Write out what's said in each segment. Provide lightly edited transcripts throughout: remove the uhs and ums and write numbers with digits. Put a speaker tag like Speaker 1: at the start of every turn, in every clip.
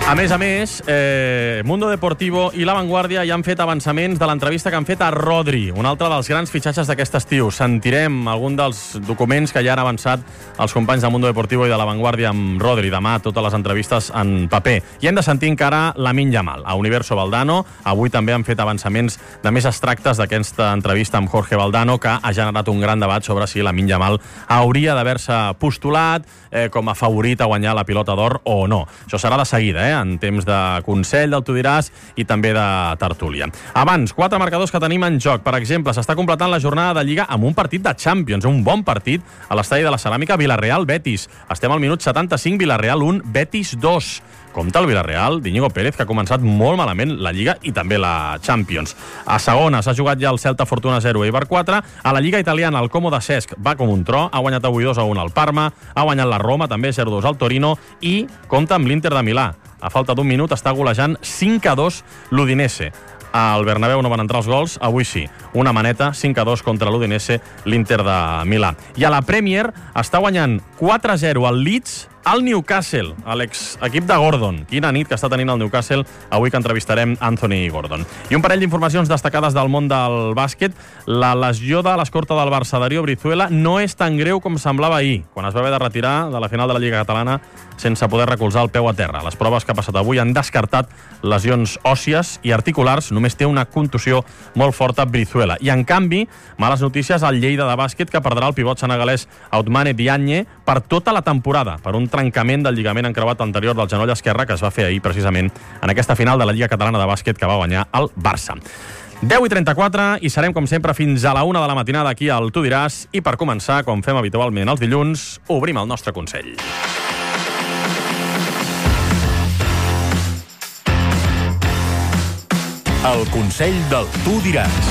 Speaker 1: A més, Mundo Deportivo i La Vanguardia ja han fet avançaments de l'entrevista que han fet a Rodri, un altre dels grans fitxatges d'aquest estiu. Sentirem algun dels documents que ja han avançat els companys de Mundo Deportivo i de La Vanguardia amb Rodri. Demà totes les entrevistes en paper. I hem de sentir encara Lamine Yamal, a Universo Valdano. Avui també han fet avançaments de més extractes d'aquesta entrevista amb Jorge Valdano, que ha generat un gran debat sobre si Lamine Yamal hauria d'haver-se postulat com a favorit a guanyar la pilota d'or o no. Això serà de seguida, en temps de consell del Tu diràs i també de tertúlia. Abans, 4 marcadors que tenim en joc. Per exemple, s'està completant la jornada de Lliga amb un partit de Champions, un bon partit a l'estadi de la Ceràmica Villarreal-Betis. Estem al minut 75, Villarreal 1, Betis 2. Compte el Villarreal d'Iñigo Pérez, que ha començat molt malament la Lliga i també la Champions. A segona s'ha jugat ja el Celta Fortuna 0, Eibar 4. A la Lliga italiana el Como de Cesc va com un tro, ha guanyat avui 2-1 al Parma, ha guanyat la Roma, també 0-2 al Torino, i compta amb l'Inter de Milà. A falta d'un minut està golejant 5-2 l'Udinese. Al Bernabéu no van entrar els gols, avui sí. Una maneta, 5-2 contra l'Udinese, l'Inter de Milà. I a la Premier està guanyant 4-0 al Leeds, al Newcastle, a l'exequip de Gordon. Quina nit que està tenint el Newcastle, avui que entrevistarem Anthony Gordon. I un parell d'informacions destacades del món del bàsquet. La lesió de l'escorta del Barça, Darío Brizuela, no és tan greu com semblava ahir, quan es va haver de retirar de la final de la Lliga Catalana sense poder recolzar el peu a terra. Les proves que ha passat avui han descartat lesions òssies i articulars. Només té una contusió molt forta Brizuela. I, en canvi, males notícies al Lleida de bàsquet, que perdrà el pivot senegalès Ousmane Diagne per tota la temporada, per un trencament del lligament encreuat anterior del genoll esquerre que es va fer ahir precisament en aquesta final de la Lliga Catalana de bàsquet que va guanyar el Barça. 10:34 i serem, com sempre, fins a la 1 de la matinada aquí al Tu diràs. I per començar, com fem habitualment els dilluns, obrim el nostre consell.
Speaker 2: El consell del Tu diràs.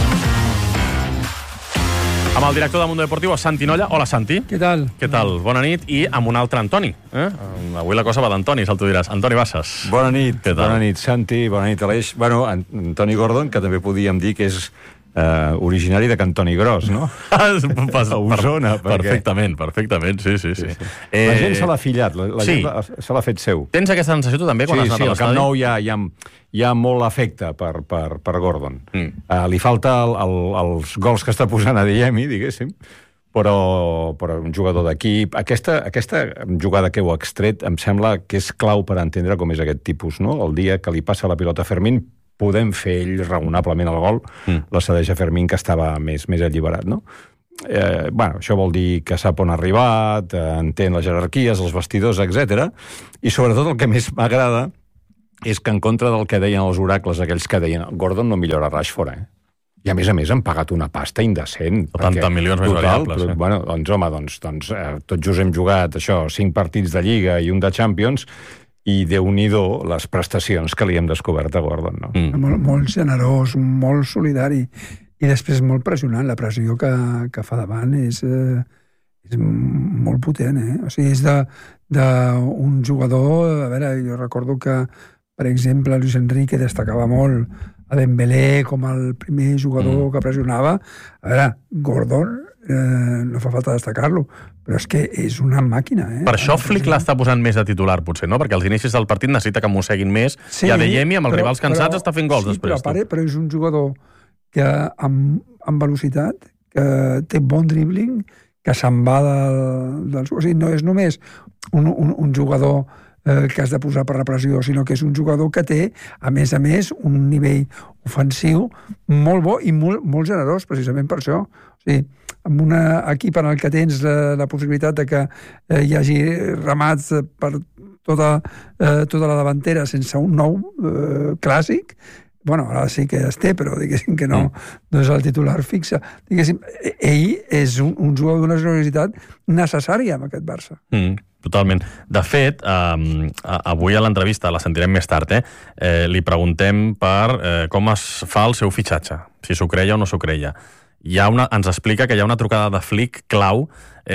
Speaker 1: Amb el director de Mundo Deportivo, Santi Nolla. Hola, Santi.
Speaker 3: Què tal?
Speaker 1: Què tal? Bona nit. I amb un altre Antoni. Avui la cosa va d'Antonis, el Tu diràs. Antoni Bassas.
Speaker 4: Bona nit.
Speaker 1: Què tal?
Speaker 4: Bona nit, Santi. Bona nit, Aleix. Bueno, Antoni Gordon, que també podíem dir que és originari de Cantoni Gros, no?
Speaker 1: A
Speaker 4: Osona.
Speaker 1: Perfectament, sí.
Speaker 4: La gent se l'ha fillat, la gent se l'ha fet seu.
Speaker 1: Tens aquesta sensació tu també quan has anat a l'estadi?
Speaker 4: Sí, al Camp Nou hi ha molt afecte per Gordon. Li falta els gols que està posant a Diemi, diguéssim, però un jugador d'equip. Aquesta jugada que heu extret em sembla que és clau per entendre com és aquest tipus, no? El dia que li passa la pilota a Fermín, podem fer ell raonablement el gol, la cedeix a Fermín, que estava més alliberat, no? Això vol dir que sap on ha arribat, entén les jerarquies, els vestidors, etc. I sobretot el que més m'agrada és que, en contra del que deien els oracles, aquells que deien Gordon no millora Rashford, I a més han pagat una pasta indecent.
Speaker 1: 80 milions més variables.
Speaker 4: Bueno, doncs, tots just hem jugat 5 partits de Lliga i un de Champions, i Déu-n'hi-do les prestacions que li hem descobert a Gordon, no?
Speaker 3: Molt generós, molt solidari, i després molt pressionant. La pressió que fa davant és molt potent, O sigui, és d'un jugador... A veure, jo recordo que, per exemple, Luis Enrique destacava molt a Dembélé com el primer jugador que pressionava. A veure, Gordon, no fa falta destacar-lo, però és que és una màquina,
Speaker 1: Per això Flick l'està posant més de titular, potser, no? Perquè als inicis del partit necessita que mosseguin més, i Adeyemi, amb els rivals cansats, està fent gols després.
Speaker 3: Però és un jugador que amb velocitat, que té bon dribbling, que se'n va dels... O sigui, no és només un jugador que has de posar per la pressió, sinó que és un jugador que té, a més, un nivell ofensiu molt bo i molt generós, precisament per això. O sigui, amb un equip en el que tens la possibilitat de que hi hagi ramats per tota la davantera sense un nou clàssic, bueno, ara sí que es té, però diguéssim que no és el titular fixe. Diguéssim, ell és un jugador d'una generositat necessària amb aquest Barça.
Speaker 1: Totalment. De fet, avui a l'entrevista, la sentirem més tard, li preguntem per com es fa el seu fitxatge, si s'ho creia o no s'ho creia. Ens explica que hi ha una trucada de Flick clau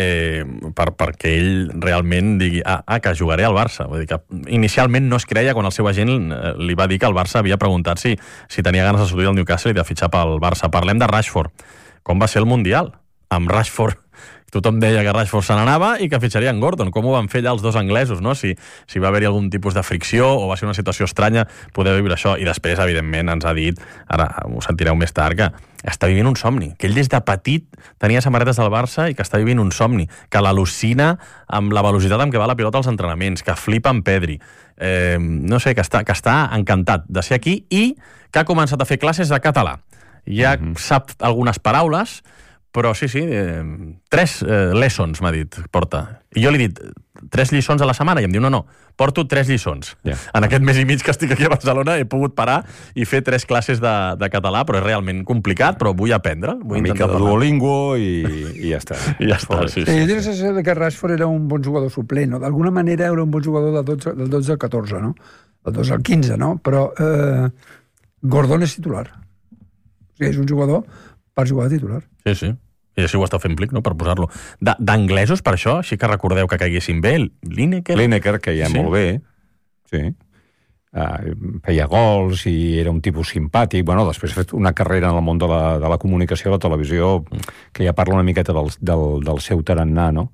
Speaker 1: perquè ell realment digui que jugaré al Barça. Vull dir que inicialment no es creia quan el seu agent li va dir que el Barça havia preguntat si tenia ganes de sortir del Newcastle i de fitxar pel Barça. Parlem de Rashford. Com va ser el Mundial? Amb Rashford, tothom deia que Rashford se n'anava i que fitxarien Gordon. Com ho van fer allà els dos anglesos, no? Si va haver-hi algun tipus de fricció o va ser una situació estranya poder viure això. I després, evidentment, ens ha dit, ara ho sentireu més tard, que està vivint un somni, que ell des de petit tenia samarretes del Barça i que està vivint un somni, que l'al·lucina amb la velocitat amb què va la pilota als entrenaments, que flipa amb Pedri. No sé, que està encantat de ser aquí i que ha començat a fer classes de català. Ja sap algunes paraules, però sí, 3 lessons, m'ha dit, porta. I jo li he dit, 3 lliçons a la setmana? I em diu, no, porto 3 lliçons. En aquest mes i mig que estic aquí a Barcelona he pogut parar i fer 3 classes de català, però és realment complicat, però vull aprendre.
Speaker 4: Una mica de Duolingo i ja està.
Speaker 1: I ja està, sí.
Speaker 3: Jo tinc la sensació que Rashford era un bon jugador suplent, no? D'alguna manera era un bon jugador del 12 al 14, no? Del 12 al 15, no? Però Gordon és titular. O sigui, és un jugador per jugar de titular.
Speaker 1: Sí. I així ho està fent Plic, no?, per posar-lo. D'anglesos, per això, així que recordeu que caiguessin bé.
Speaker 4: Lineker, que ja molt bé, sí. Feia gols i era un tipus simpàtic. Bueno, després ha fet una carrera en el món de la comunicació, la televisió, que ja parla una miqueta del seu tarannà, no?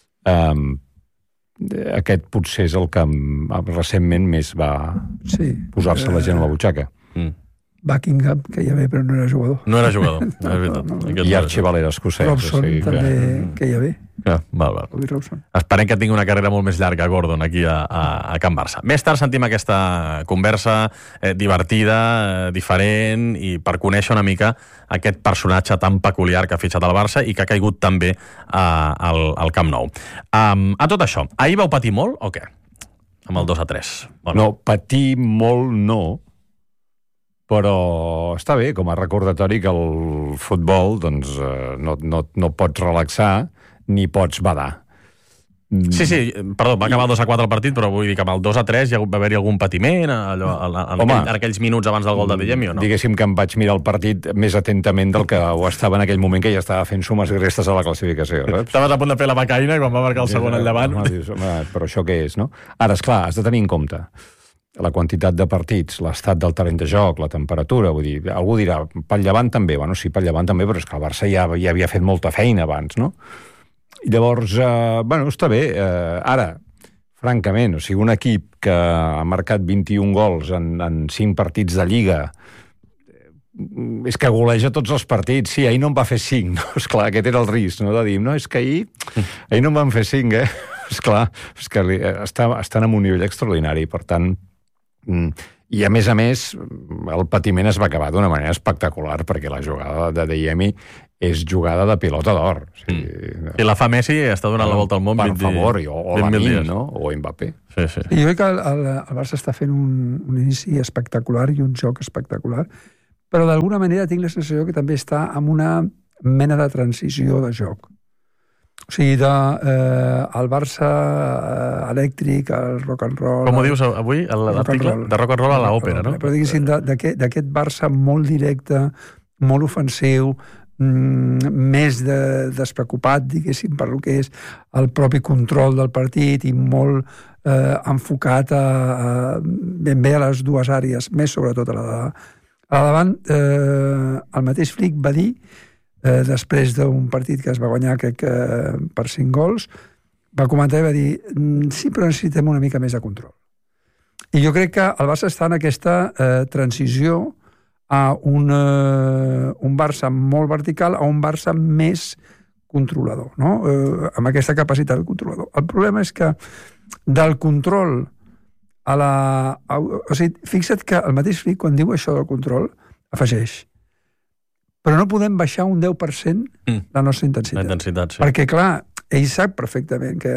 Speaker 4: Aquest potser és el que recentment més va posar-se la gent a la butxaca.
Speaker 3: Buckingham, que ja ve, però no era jugador.
Speaker 1: No era jugador, és veritat.
Speaker 4: I Archibald era escocès.
Speaker 3: Robson també, que ja ve.
Speaker 1: Val. Esperem que tingui una carrera molt més llarga, Gordon, aquí a Can Barça. Més tard sentim aquesta conversa divertida, diferent, i per conèixer una mica aquest personatge tan peculiar que ha fitxat al Barça i que ha caigut també al Camp Nou. A tot això, ahir vau patir molt o què? Amb el 2-3.
Speaker 4: No, patir molt no, però està bé, com a recordatori que el futbol doncs, no pots relaxar ni pots badar.
Speaker 1: Sí, perdó, va acabar el 2-4 el partit, però vull dir que amb el 2-3 va haver-hi algun patiment en aquells minuts abans del gol de Adeyemi o no?
Speaker 4: Diguéssim que em vaig mirar el partit més atentament del que ho estava en aquell moment, que ja estava fent sumes i restes a la classificació, saps?
Speaker 1: Estaves a punt de fer la becaina i quan va marcar el segon al davant...
Speaker 4: Però això què és, no? Ara, esclar, has de tenir en compte la quantitat de partits, l'estat del terreny de joc, la temperatura, vull dir, algú dirà, pel Llevant també, bueno, sí, pel Llevant també, però és que el Barça ja havia fet molta feina abans, no? I llavors, està bé. Ara, francament, o sigui, un equip que ha marcat 21 gols en 5 partits de Lliga, és que goleja tots els partits. Sí, ahir no en va fer 5, no? Esclar, aquest era el risc, no? De dir, no, és que ahir no en van fer 5, Esclar, és que estan en un nivell extraordinari, per tant... I a més, el patiment es va acabar d'una manera espectacular, perquè la jugada de Adeyemi és jugada de pilota d'or.
Speaker 1: I la fa Messi està donant la volta al món.
Speaker 4: Per favor, o Lamine, no? O Mbappé.
Speaker 3: Sí. Jo crec que el Barça està fent un inici espectacular i un joc espectacular, però d'alguna manera tinc la sensació que també està en una mena de transició de joc. O sigui, el Barça elèctric, el rock and roll...
Speaker 1: Com ho dius avui, l'article? De rock and roll a l'òpera, no?
Speaker 3: Però diguéssim, d'aquest Barça molt directe, molt ofensiu, més despreocupat, diguéssim, per lo que és el propi control del partit i molt enfocat ben bé a les dues àrees, més sobretot a la davant. El mateix Flick va dir, després d'un partit que es va guanyar, crec, per 5 gols, va comentar i va dir, sí, però necessitem una mica més de control. I jo crec que el Barça està en aquesta transició a un Barça molt vertical a un Barça més controlador, no? Amb aquesta capacitat de controlador. El problema és que del control a la... O sigui, fixa't que el mateix Flick, quan diu això del control, afegeix: però no podem baixar un 10% la nostra intensitat.
Speaker 1: La intensitat, sí.
Speaker 3: Perquè, clar, ell sap perfectament que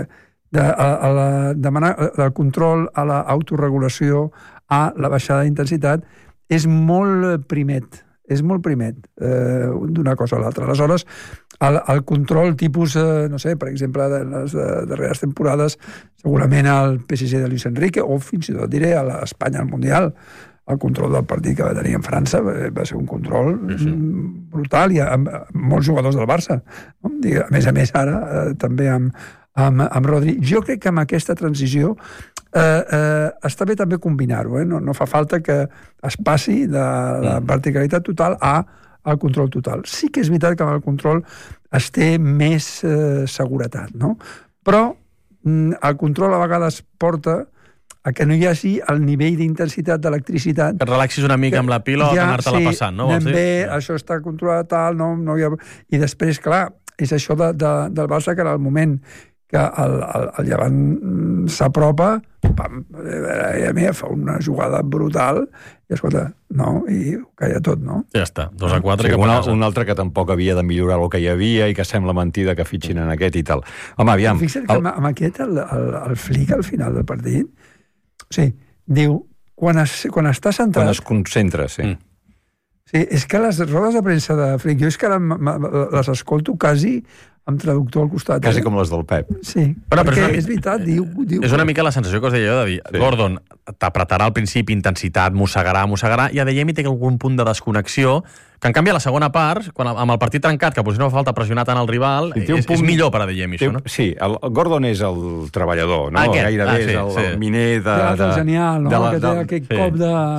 Speaker 3: demanar del control a l'autoregulació a la baixada d'intensitat és molt primet. És molt primet d'una cosa a l'altra. Aleshores, el control tipus, no sé, per exemple, de les darreres temporades, segurament al PSG de Luis Enrique, o fins i tot diré a l'Espanya al Mundial, el control del partit que va tenir en França va ser un control brutal, i amb molts jugadors del Barça. A més, ara també amb Rodri. Jo crec que amb aquesta transició està bé també combinar-ho. No fa falta que es passi de la verticalitat total a el control total. Sí que és veritat que amb el control es té més seguretat, no? Però el control a vegades porta a que no hi hagi el nivell d'intensitat d'electricitat.
Speaker 1: Que et relaxis una mica amb la pilota, anar-te-la passant, no?
Speaker 3: Sí, anem bé, això està controlat, tal, no hi ha... I després, clar, és això del Barça, que en el moment que el Llevant s'apropa, pam, a mi fa una jugada brutal, i escolta, no, i ho calla tot, no?
Speaker 1: Ja està, 2-4.
Speaker 4: Sí, un altre que tampoc havia de millorar el que hi havia i que sembla mentida que fitxin en aquest i tal. Home, aviam...
Speaker 3: Fixa't que amb aquest, el Flick, al final del partit, o sigui, diu, quan està centrat...
Speaker 4: Quan es concentra, sí.
Speaker 3: Sí, és que les rodes de premsa de Flick, jo és que ara les escolto quasi amb traductor al costat.
Speaker 4: Quasi com les del Pep.
Speaker 3: Sí, perquè és veritat, diu...
Speaker 1: És una mica la sensació que us deia jo de dir, Gordon t'apretarà al principi, intensitat, mossegarà, i Adeyemi té algun punt de desconnexió, que en canvi a la segona part, quan amb el partit trencat, que potser no fa falta pressionar tant el rival, és millor per Adeyemi, això, no?
Speaker 4: Sí, el Gordon és el treballador, no? Gairebé és el miner
Speaker 3: de... Genial, no? Que té aquest cop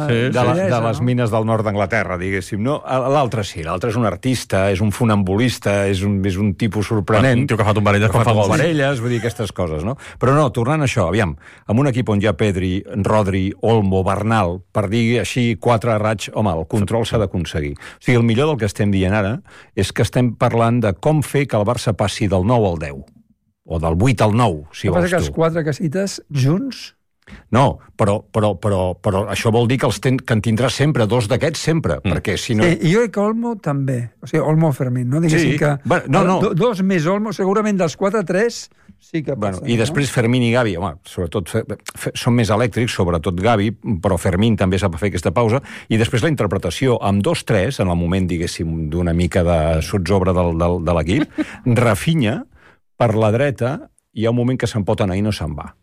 Speaker 4: de les mines del nord d'Anglaterra, diguéssim, no? L'altre sí, l'altre és un artista, és un funambulista, és un tipus sorprenent.
Speaker 1: Un tio que fa tombarelles quan fa gols.
Speaker 4: Tombarelles, vull dir, aquestes coses, no? Però no, tornant a això, aviam, amb un equip on hi ha Pedri, Rodri, Olmo, Bernal, per dir així 4 raig, home, el control s'ha d'aconseguir. O sigui, el millor del que estem dient ara és que estem parlant de com fer que el Barça passi del 9 al 10, o del 8 al 9, si vols tu.
Speaker 3: Que els 4 que cites junts...
Speaker 4: No, però això vol dir que en tindràs sempre, 2 d'aquests sempre, perquè si no...
Speaker 3: Sí, i jo crec que Olmo també, o sigui, Olmo o Fermín, no? Diguéssim que...
Speaker 4: No.
Speaker 3: 2 més Olmo, segurament dels 4 a 3... Sí que passa,
Speaker 4: I després Fermín i Gavi, home, sobretot són més elèctrics, sobretot Gavi, però Fermín també sap fer aquesta pausa, i després la interpretació amb 2-3, en el moment, diguéssim, d'una mica de sotsobre de l'equip, Rafinha, per la dreta, hi ha un moment que se'n pot anar i no se'n va.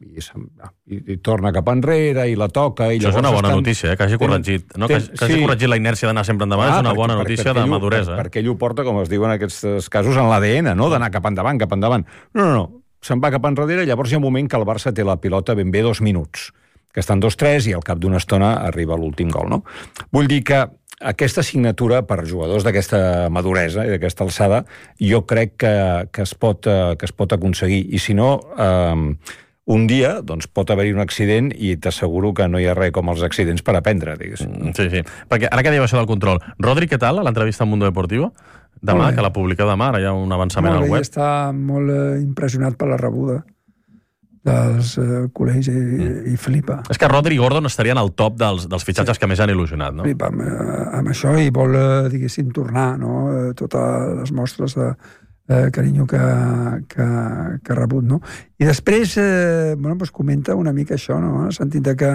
Speaker 4: I torna cap enrere, i la toca...
Speaker 1: Això és una bona notícia, que hagi corregit. Que hagi corregit la inèrcia d'anar sempre endavant, és una bona notícia de maduresa.
Speaker 4: Perquè ell ho porta, com es diu en aquests casos, en l'ADN, no? D'anar cap endavant. No. Se'n va cap enrere, llavors hi ha un moment que el Barça té la pilota ben bé 2 minuts, que estan 2-3 i al cap d'una estona arriba l'últim gol, no? Vull dir que aquesta signatura per jugadors d'aquesta maduresa i d'aquesta alçada jo crec que es pot aconseguir, i si no un dia doncs, pot haver-hi un accident i t'asseguro que no hi ha res com els accidents per aprendre, diguéssim.
Speaker 1: Sí. Perquè ara que diu això del control, Rodri, què tal a l'entrevista al Mundo Deportivo? Demà, que la publica demà, ara hi ha un avançament al web.
Speaker 3: Està molt impressionat per la rebuda dels col·legis i flipa.
Speaker 1: És que Rodri i Gordon estarien al top dels fitxatges que més han il·lusionat, no?
Speaker 3: Flipa amb això i vol, diguéssim, tornar, no? Totes les mostres de carinyo que ha rebut, no? I després, comenta una mica això, no? En el sentit que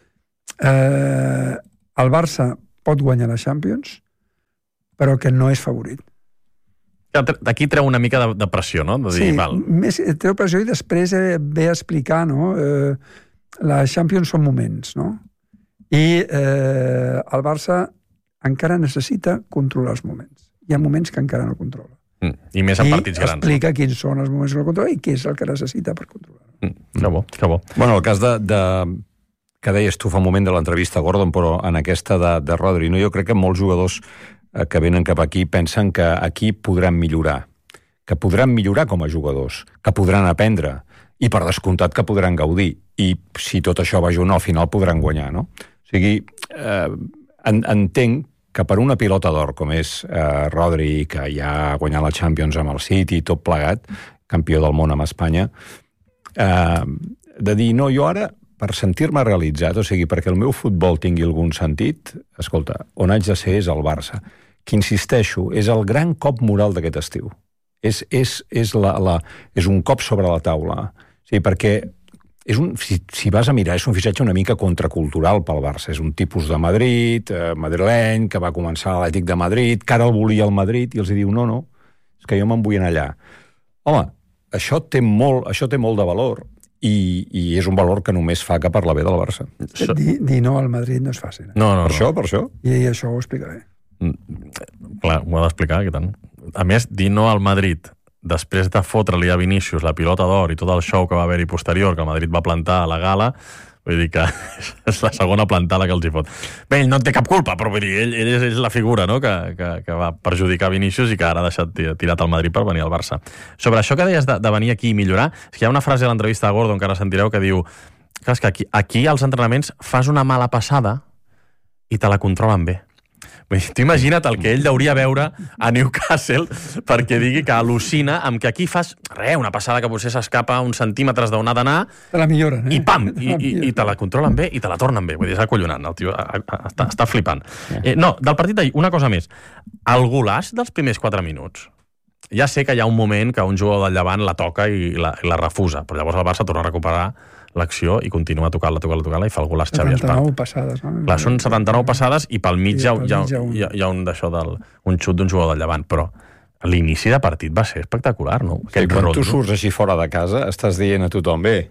Speaker 3: el Barça pot guanyar la Champions, però que no és favorit.
Speaker 1: D'aquí treu una mica de pressió, no? De dir,
Speaker 3: més treu pressió i després ve a explicar, no? La Champions són moments, no? I el Barça encara necessita controlar els moments. Hi ha moments que encara no controla.
Speaker 1: I més en partits grans.
Speaker 3: I explica quins són els moments que no controla i què és el que necessita per controlar.
Speaker 1: Que bo.
Speaker 4: Bueno, el cas que deies tu fa un moment de l'entrevista a Gordon, però en aquesta de Rodri, no? Jo crec que molts jugadors que venen cap aquí pensen que aquí podran millorar, com a jugadors, que podran aprendre, i per descomptat que podran gaudir, i si tot això va junt, al final podran guanyar, no? O sigui, entenc que per una pilota d'or com és Rodri, que ja ha guanyat la Champions amb el City, tot plegat, campió del món amb Espanya, de dir, no, jo ara, per sentir-me realitzat, o sigui, perquè el meu futbol tingui algun sentit, escolta, on haig de ser és el Barça, que insisteixo, és el gran cop moral d'aquest estiu. És un cop sobre la taula. O sigui, perquè si vas a mirar, és un fitxatge una mica contracultural pel Barça. És un tipus de Madrid, madrileny, que va començar a l'Atlètic de Madrid, que ara el volia el Madrid, i els diu, no, és que jo me'n vull anar allà. Home, això té molt de valor, i és un valor que només fa que parla bé del Barça.
Speaker 3: Dir no al Madrid no és fàcil.
Speaker 1: No.
Speaker 4: Per això.
Speaker 3: I això ho explicaré.
Speaker 1: Clar, ho ha d'explicar, que tant. A més, dir no al Madrid després de fotre-li a Vinícius la pilota d'or i tot el show que va haver-hi posterior, que el Madrid va plantar a la gala, Vull dir que és la segona plantada que els hi fot. Bé, ell no en té cap culpa, però vull dir, ell és la figura, no?, que va perjudicar Vinícius i que ara ha deixat tirat al Madrid per venir al Barça. Sobre això que deies de venir aquí i millorar, és que hi ha una frase a l'entrevista de Gordon, que ara sentireu, que diu que és que aquí als entrenaments fas una mala passada i te la controlen bé. Vull dir, tu imagina't el que ell hauria veure a Newcastle perquè digui que al·lucina amb que aquí fas una passada que potser s'escapa uns centímetres d'on ha d'anar
Speaker 3: te la milloren,
Speaker 1: i pam, i te la controlen bé i te la tornen bé. Vull dir, és acollonant, el tio està flipant. No, del partit d'ahir, una cosa més. El golaç dels primers 4 minuts, ja sé que hi ha un moment que un jugador del Llevant la toca i la refusa, però llavors el Barça torna a recuperar l'acció i continua tocant-la i fa el golaç Xavi Espart.
Speaker 3: 79 passades, no?
Speaker 1: Clar, són 79 passades i pel mig hi ha un d'això un xut d'un jugador del Llevant, però l'inici de partit va ser espectacular, no?
Speaker 4: Quan tu surts així fora de casa, estàs dient a tothom, bé,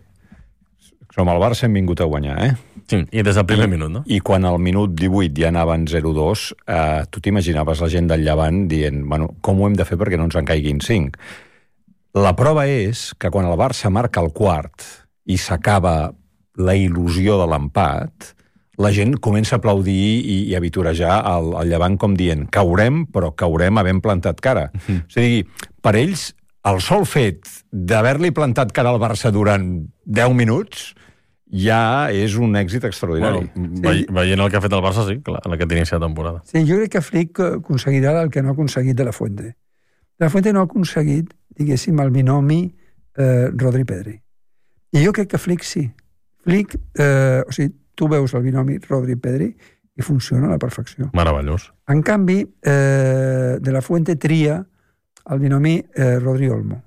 Speaker 4: som al Barça, hem vingut a guanyar,
Speaker 1: Sí, i des del primer minut, no?
Speaker 4: I quan al minut 18 ja anaven 0-2, tu t'imaginaves la gent del Llevant dient, bueno, com ho hem de fer perquè no ens en caiguin 5? La prova és que quan el Barça marca el quart i s'acaba la il·lusió de l'empat, la gent comença a aplaudir i a vitorejar el Llevant com dient caurem, però caurem havent plantat cara. És a dir, per ells, el sol fet d'haver-li plantat cara al Barça durant 10 minuts ja és un èxit extraordinari.
Speaker 1: Veient el que ha fet el Barça, sí, clar, en aquest inici de temporada.
Speaker 3: Sí, jo crec que Flick aconseguirà el que no ha aconseguit de la Fuente. De la Fuente no ha aconseguit, diguéssim, el binomi Rodri-Pedri. I jo crec que Flick sí. Flick, o sigui, tu veus el binomi Rodri-Pedri i funciona a la perfecció.
Speaker 1: Meravellós.
Speaker 3: En canvi, de la Fuente tria el binomi Rodri-Olmo,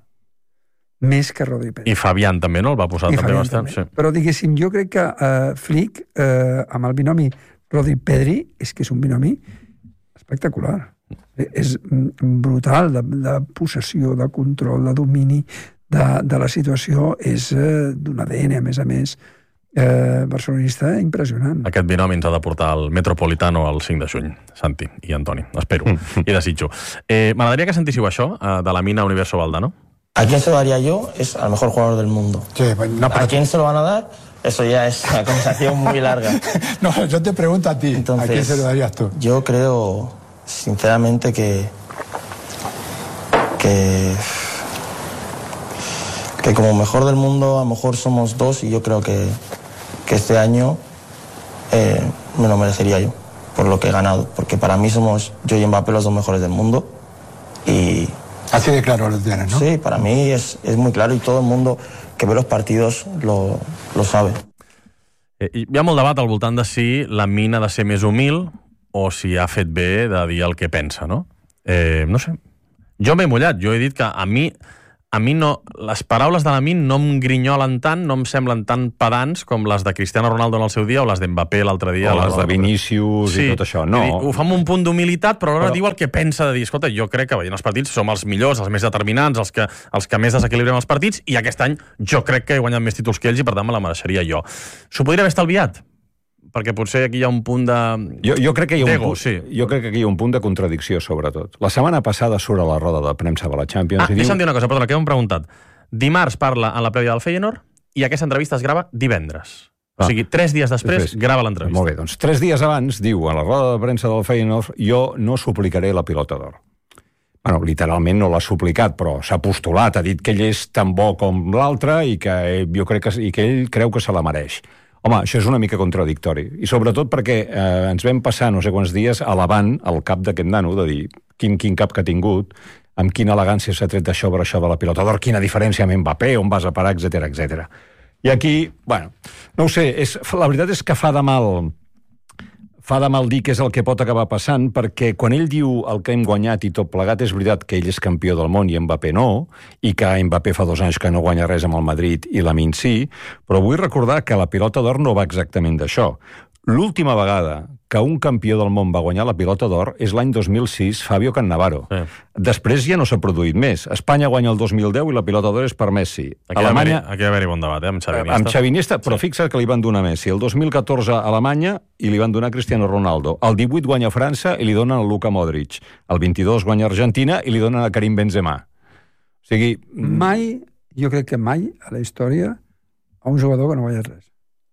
Speaker 3: més que Rodri-Pedri.
Speaker 1: I Fabián també, no? El va posar també bastant. Sí.
Speaker 3: Però, diguéssim, jo crec que Flick, amb el binomi Rodri-Pedri, és que és un binomi espectacular. És brutal, de possessió, de control, de domini, de la situació, és d'un ADN, a més, barcelonista impressionant.
Speaker 1: Aquest binomi ens ha de portar al Metropolitano el 5 de juny, Santi i Antoni. Espero i desitjo. M'agradaria que sentíssiu això de la Mina Universo Valdano.
Speaker 5: ¿A quién se lo daría yo? Es al mejor jugador del mundo.
Speaker 6: Sí, no,
Speaker 5: ¿A quién se lo van a dar? Eso ya es una conversación muy larga.
Speaker 6: No, yo te pregunto a ti.
Speaker 5: Entonces,
Speaker 6: ¿a quién se lo darías tú?
Speaker 5: Yo creo, sinceramente, que como mejor del mundo a lo mejor somos 2 y yo creo que este año me lo merecería yo por lo que he ganado, porque para mí somos yo y Mbappé los 2 mejores del mundo y...
Speaker 6: Así de claro lo tienes, ¿no?
Speaker 5: Sí, para mí es muy claro y todo el mundo que ve los partidos lo sabe.
Speaker 1: Hi ha molt debat al voltant de si la Mina ha de ser més humil o si ha fet bé de dir el que pensa, no? No sé. Jo m'he mullat. Jo he dit que a mi no, les paraules de la Min no em grinyolen tant, no em semblen tan pedants com les de Cristiano Ronaldo en el seu dia o les d'Mbappé l'altre dia.
Speaker 4: O les de Vinícius i tot això. No.
Speaker 1: Ho fa amb un punt d'humilitat, però alhora diu el que pensa de dir, escolta, jo crec que veient els partits som els millors, els més determinants, els que més desequilibrem els partits, i aquest any jo crec que he guanyat més títols que ells i per tant me la mereixeria jo. S'ho podria haver estalviat? Perquè potser aquí hi ha un punt de...
Speaker 4: Jo crec que hi ha un punt de contradicció, sobretot. La setmana passada surt a la roda de premsa de la Champions i diu...
Speaker 1: Deixa'm dir una cosa, perdona, que m'han preguntat. Dimarts parla en la prèvia del Feyenoord i aquesta entrevista es grava divendres. O sigui, 3 dies després grava l'entrevista.
Speaker 4: Molt bé, doncs 3 dies abans diu a la roda de premsa del Feyenoord jo no suplicaré la pilota d'or. Bueno, literalment no l'ha suplicat, però s'ha postulat, ha dit que ell és tan bo com l'altre i que jo crec que ell creu que se la mereix. Home, això és una mica contradictori. I sobretot perquè ens vam passar no sé quants dies alabant el cap d'aquest nano, de dir quin cap que ha tingut, amb quina elegància s'ha tret això per això de la pilota d'or, quina diferència amb Mbappé, on vas a parar, etc. I aquí, bueno, no ho sé, la veritat és que fa de mal dir què és el que pot acabar passant, perquè quan ell diu el que hem guanyat i tot plegat, és veritat que ell és campió del món i Mbappé no, i que Mbappé fa 2 anys que no guanya res amb el Madrid i Lamine sí, però vull recordar que la pilota d'or no va exactament d'això. L'última vegada que un campió del món va guanyar la pilota d'or és l'any 2006, Fabio Cannavaro. Sí. Després ja no s'ha produït més. Espanya guanya el 2010 i la pilota d'or és per Messi.
Speaker 1: Aquí va haver-hi bon debat, amb Xavi Iniesta.
Speaker 4: Amb Xavi Iniesta, però fixa't que li van donar Messi. El 2014 a Alemanya i li van donar Cristiano Ronaldo. El 18 guanya França i li donen a Luka Modric. El 22 guanya Argentina i li donen a Karim Benzema. O sigui...
Speaker 3: Jo crec que mai a la història a un jugador que no guanya res.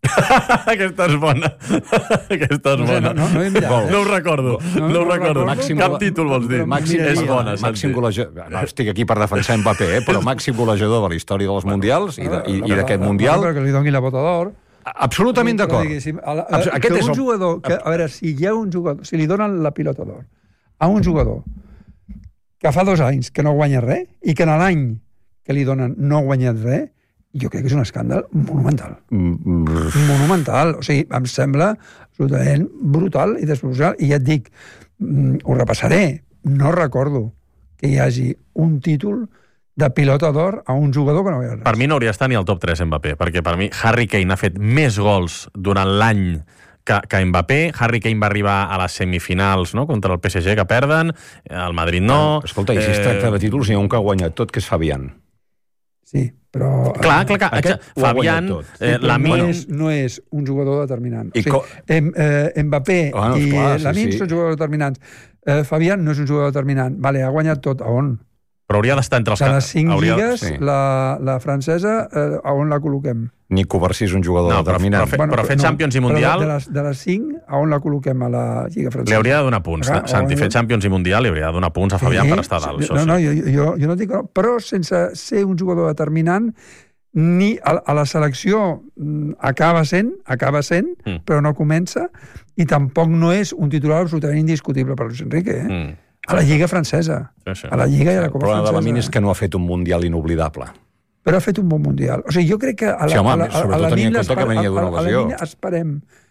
Speaker 1: Aquesta és bona. Aquesta és bona.
Speaker 3: No he mirat.
Speaker 1: No ho recordo. No ho recordo. Cap títol vols dir. És bona,
Speaker 4: màxim golejador. No, estic aquí per defensar Mbappé, però màxim golejador de la història dels Mundials i d'aquest Mundial.
Speaker 3: Però que li doni la bota d'or.
Speaker 4: Absolutament d'acord.
Speaker 3: Aquest és un jugador... A veure, si hi ha un jugador... Si li donen la pilota d'or a un jugador que fa 2 anys que no guanya res i que en l'any que li donen no ha guanyat res, jo crec que és un escàndal monumental. Monumental. O sigui, em sembla absolutament brutal i desproporcional. I ja et dic, ho repassaré, no recordo que hi hagi un títol de pilota d'or a un jugador que no veia res.
Speaker 1: Per mi no hauria d'estar ni al top 3 Mbappé, perquè per mi Harry Kane ha fet més gols durant l'any que Mbappé. Harry Kane va arribar a les semifinals, no?, contra el PSG, que perden, el Madrid no...
Speaker 4: Escolta, i si es tracta de títols, n'hi ha un que ha guanyat tot, que és Fabián.
Speaker 3: Sí, però...
Speaker 1: Clar, Fabián, Lamine...
Speaker 3: No és un jugador determinant. O sigui, Mbappé i Lamine són jugadors determinants. Fabián no és un jugador determinant. Vale, ha guanyat tot. A on?
Speaker 1: Però hauria d'estar entre els...
Speaker 3: De les 5 lligues, la francesa, a on la col·loquem?
Speaker 4: Nico Barcí és un jugador determinant.
Speaker 1: Però fer Champions i Mundial...
Speaker 3: De les 5, a on la col·loquem a la lliga francesa?
Speaker 1: Li hauria de donar punts. Santi, fer Champions i Mundial li hauria de donar punts a Fabián per estar dalt.
Speaker 3: No, jo no dic... Però sense ser un jugador determinant, ni a la selecció acaba sent, però no comença, i tampoc no és un titular absolutament indiscutible per Luis Enrique, A la Lliga francesa. A la Lliga i a la Copa francesa.
Speaker 4: El problema de Lamine és que no ha fet un Mundial inoblidable.
Speaker 3: Però ha fet un bon Mundial. O sigui, jo crec que a Lamine esperem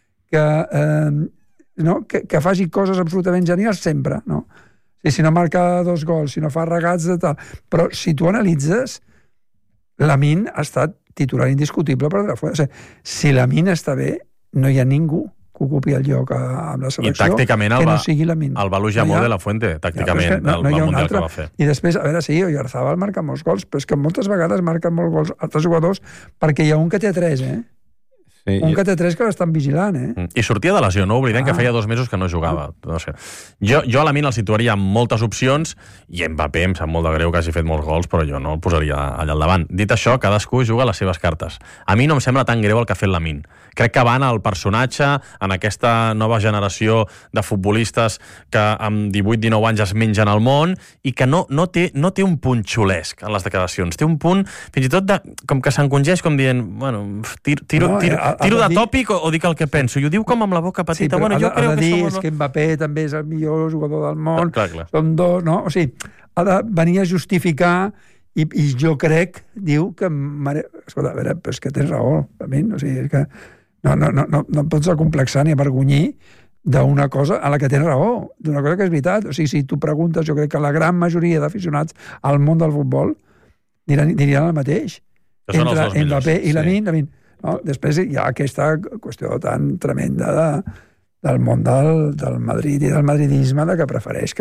Speaker 3: que faci coses absolutament genials sempre, no? Si no marca 2 gols, si no fa regats de tal... Però si tu analitzes, Lamine ha estat titular indiscutible per la Fuente. O sigui, si Lamine està bé, no hi ha ningú que ocupi el lloc amb la selecció que no sigui Lamine.
Speaker 1: El Balú Jamó de la Fuente, tàcticament, el Mundial que va fer.
Speaker 3: I després, a veure, sí, Oyarzabal marca molts gols, però és que moltes vegades marquen molts gols altres jugadors perquè hi ha un que té 3, Sí, un que té 3 que l'estan vigilant,
Speaker 1: I sortia de lesió, no oblidem que feia 2 mesos que no jugava. No sé. Jo a Lamine el situaria amb moltes opcions i Mbappé em sap molt de greu que hagi fet molts gols, però jo no el posaria allà al davant. Dit això, cadascú juga les seves cartes. A mi no em sembla tan greu el que ha fet Lamine. Crec que va en el personatge, en aquesta nova generació de futbolistes que amb 18-19 anys es mengen al món i que no té un punt xulesc en les declaracions. Té un punt, fins i tot, com que s'encongeix, com dient, bueno, tiro de tòpic o dic el que penso. I ho diu com amb la boca petita.
Speaker 3: Sí, però ha de dir que Mbappé també és el millor jugador del món.
Speaker 1: Clar.
Speaker 3: Són 2, no? O sigui, ha de venir a justificar i jo crec, diu que... Escolta, a veure, però és que tens raó, o sigui, és que no pots acomplexar ni avergonyir d'una cosa a la que tens raó, d'una cosa que és veritat. O sigui, si tu preguntes, jo crec que la gran majoria d'aficionats al món del futbol diran el mateix. Entre Mbappé i Lamine. No? Després hi ha aquesta qüestió tan tremenda del món del Madrid i del madridisme que prefereix que